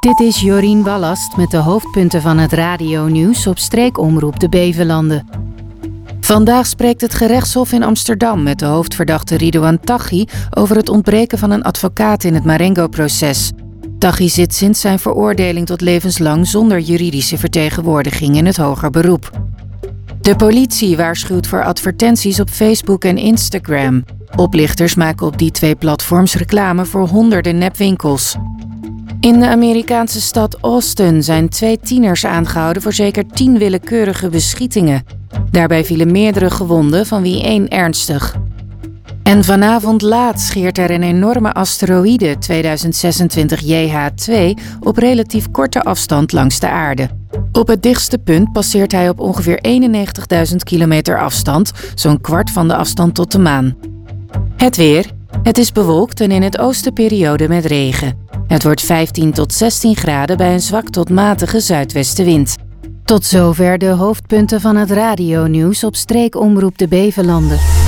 Dit is Jorien Wallast met de hoofdpunten van het radionieuws op streekomroep de Bevelanden. Vandaag spreekt het gerechtshof in Amsterdam met de hoofdverdachte Ridouan Taghi over het ontbreken van een advocaat in het Marengo-proces. Taghi zit sinds zijn veroordeling tot levenslang zonder juridische vertegenwoordiging in het hoger beroep. De politie waarschuwt voor advertenties op Facebook en Instagram. Oplichters maken op die twee platforms reclame voor honderden nepwinkels. In de Amerikaanse stad Austin zijn 2 tieners aangehouden voor zeker 10 willekeurige beschietingen. Daarbij vielen meerdere gewonden, van wie 1 ernstig. En vanavond laat scheert er een enorme asteroïde 2026 JH2 op relatief korte afstand langs de aarde. Op het dichtste punt passeert hij op ongeveer 91.000 kilometer afstand, zo'n kwart van de afstand tot de maan. Het weer. Het is bewolkt en in het oosten periode met regen. Het wordt 15 tot 16 graden bij een zwak tot matige zuidwestenwind. Tot zover de hoofdpunten van het radionieuws op streekomroep de Bevelanden.